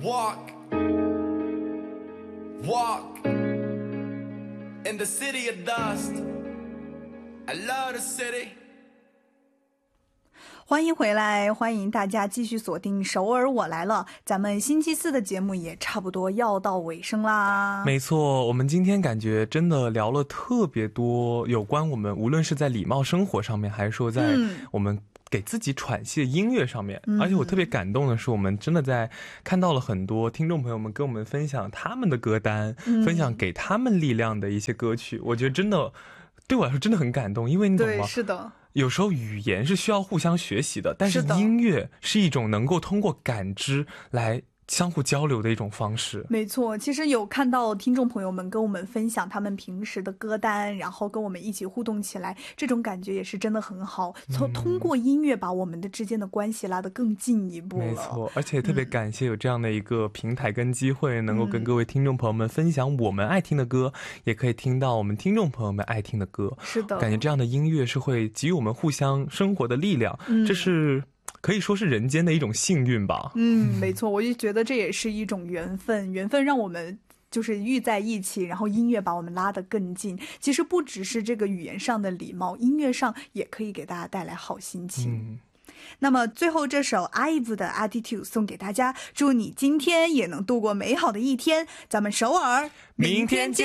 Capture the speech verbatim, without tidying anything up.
Walk, walk in the city of dust. I love the city. 欢迎回来，欢迎大家继续锁定首尔我来了，咱们星期四的节目也差不多要到尾声啦。 没错，我们今天感觉真的聊了特别多有关我们无论是在礼貌生活上面，还是说在我们给自己喘息的音乐上面、嗯、而且我特别感动的是，我们真的在看到了很多听众朋友们跟我们分享他们的歌单、嗯、分享给他们力量的一些歌曲，我觉得真的对我来说真的很感动，因为你懂吗？ 对，是的， 有时候语言是需要互相学习的，但是音乐是一种能够通过感知来相互交流的一种方式。 没错，其实有看到听众朋友们跟我们分享他们平时的歌单，然后跟我们一起互动起来，这种感觉也是真的很好，从、嗯、通过音乐把我们的之间的关系拉得更进一步了。 没错，而且特别感谢有这样的一个平台跟机会、嗯、能够跟各位听众朋友们分享我们爱听的歌、嗯、也可以听到我们听众朋友们爱听的歌。 是的， 感觉这样的音乐是会给予我们互相生活的力量、嗯、这是可以说是人间的一种幸运吧。 嗯，没错，我就觉得这也是一种缘分，缘分让我们就是遇在一起，然后音乐把我们拉得更近。其实不只是这个语言上的礼貌，音乐上也可以给大家带来好心情。嗯，那么最后这首 I V E 的 Attitude 送给大家，祝你今天也能度过美好的一天。咱们首尔明天见。